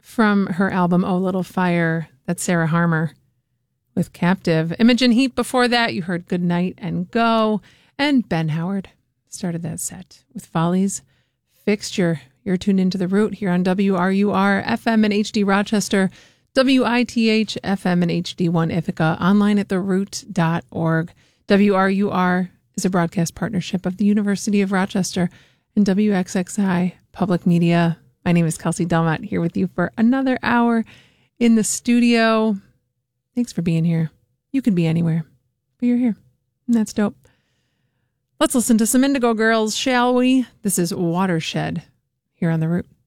from her album Oh Little Fire. That's Sarah Harmer with Captive. Imogen Heap before that, you heard Good Night and Go. And Ben Howard started that set with Follies Fixture. You're tuned into The Root here on WRUR FM and HD Rochester, WITH FM and HD1 Ithaca, online at theroot.org. WRUR is a broadcast partnership of the University of Rochester and WXXI Public Media. My name is Kelsey Delmott, here with you for another hour in the studio. Thanks for being here. You could be anywhere, but you're here, and that's dope. Let's listen to some Indigo Girls, shall we? This is Watershed here on The Root.